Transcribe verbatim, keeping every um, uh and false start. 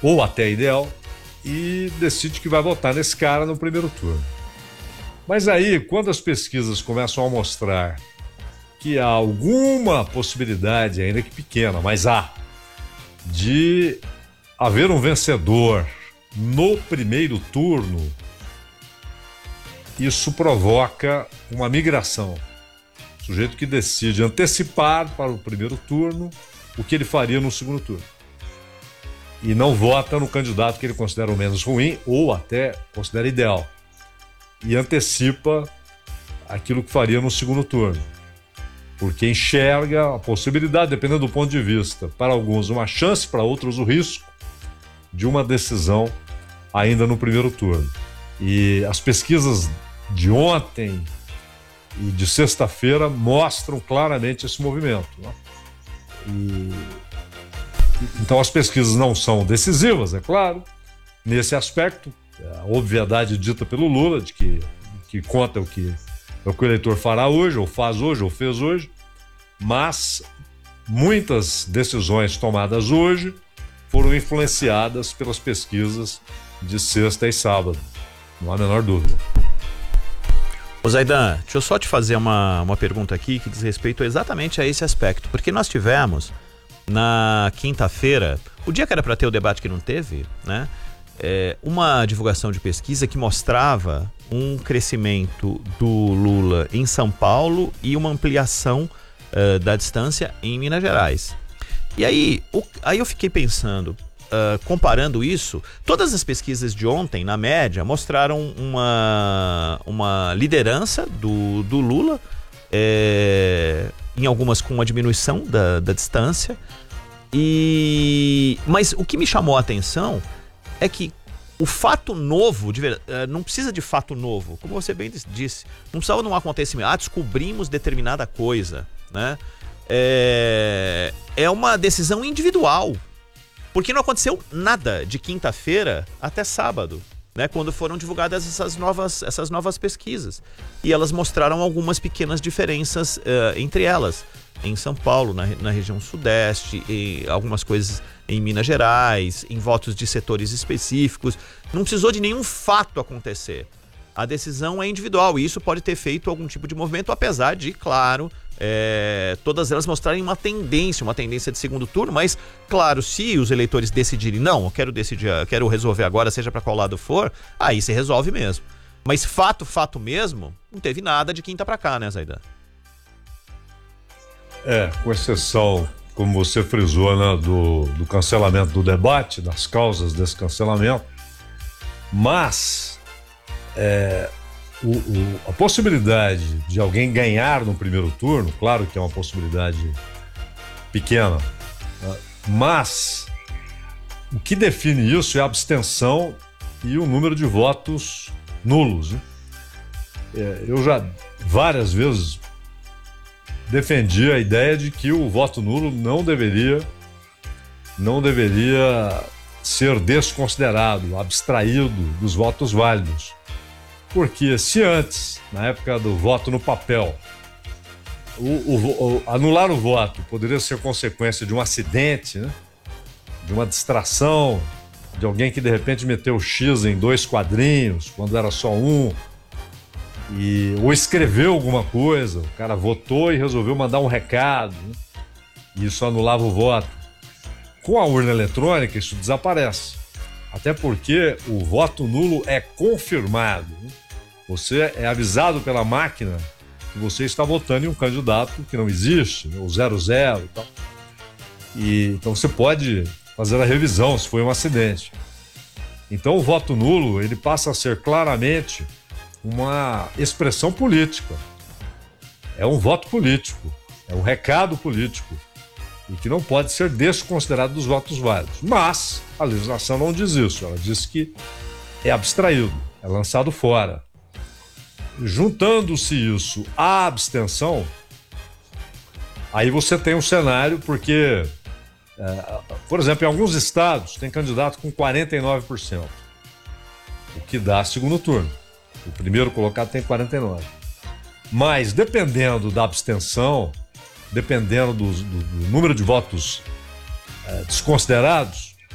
ou até ideal, e decide que vai votar nesse cara no primeiro turno. Mas aí, quando as pesquisas começam a mostrar que há alguma possibilidade, ainda que pequena, mas há, de haver um vencedor no primeiro turno, isso provoca uma migração. O sujeito que decide antecipar para o primeiro turno o que ele faria no segundo turno. E não vota no candidato que ele considera o menos ruim ou até considera ideal. E antecipa aquilo que faria no segundo turno. Porque enxerga a possibilidade, dependendo do ponto de vista, para alguns uma chance, para outros o risco de uma decisão ainda no primeiro turno. E as pesquisas de ontem e de sexta-feira mostram claramente esse movimento, né? E, então as pesquisas não são decisivas, é claro, nesse aspecto. A obviedade dita pelo Lula, de que, que conta o que, o que o eleitor fará hoje, ou faz hoje, ou fez hoje, mas muitas decisões tomadas hoje foram influenciadas pelas pesquisas de sexta e sábado, não há a menor dúvida. Ô Zaidan, deixa eu só te fazer uma, uma pergunta aqui que diz respeito exatamente a esse aspecto, porque nós tivemos na quinta-feira, o dia que era para ter o debate que não teve, né? É, uma divulgação de pesquisa que mostrava um crescimento do Lula em São Paulo e uma ampliação uh, da distância em Minas Gerais. E aí, o, aí eu fiquei pensando, uh, comparando isso, todas as pesquisas de ontem, na média, mostraram uma, uma liderança do, do Lula, é, em algumas com uma diminuição da, da distância. E, mas o que me chamou a atenção é que o fato novo, de ver, uh, não precisa de fato novo, como você bem disse, não precisava de um acontecimento, ah, descobrimos determinada coisa, né? É, é uma decisão individual, porque não aconteceu nada de quinta-feira até sábado, né? Quando foram divulgadas essas novas, essas novas pesquisas, e elas mostraram algumas pequenas diferenças uh, entre elas. Em São Paulo, na, na região sudeste, e algumas coisas em Minas Gerais, em votos de setores específicos. Não precisou de nenhum fato acontecer. A decisão é individual e isso pode ter feito algum tipo de movimento, apesar de, claro, é, todas elas mostrarem uma tendência, uma tendência de segundo turno, mas, claro, se os eleitores decidirem, não, eu quero decidir, eu quero resolver agora, seja para qual lado for, aí se resolve mesmo. Mas fato, fato mesmo, não teve nada de quinta para cá, né, Zaidan? É, com exceção, como você frisou, né, do, do cancelamento do debate, das causas desse cancelamento, mas é, o, o, a possibilidade de alguém ganhar no primeiro turno, claro que é uma possibilidade pequena, né, mas o que define isso é a abstenção e o número de votos nulos, né? É, eu já várias vezes defendi a ideia de que o voto nulo não deveria, não deveria ser desconsiderado, abstraído dos votos válidos. Porque se antes, na época do voto no papel, o, o, o, anular o voto poderia ser consequência de um acidente, né? De uma distração, de alguém que de repente meteu o X em dois quadrinhos, quando era só um, E, ou escreveu alguma coisa, o cara votou e resolveu mandar um recado, né? E isso anulava o voto. Com a urna eletrônica, isso desaparece. Até porque o voto nulo é confirmado, né? Você é avisado pela máquina que você está votando em um candidato que não existe, né? O zero zero e tal. E, então você pode fazer a revisão se foi um acidente. Então o voto nulo, ele passa a ser claramente uma expressão política. É um voto político, é um recado político e que não pode ser desconsiderado dos votos válidos. Mas a legislação não diz isso, ela diz que é abstraído, é lançado fora. Juntando-se isso à abstenção, aí você tem um cenário porque, é, por exemplo, em alguns estados tem candidato com quarenta e nove por cento, o que dá segundo turno. O primeiro colocado tem quarenta e nove. Mas, dependendo da abstenção, dependendo do, do, do número de votos é, desconsiderados,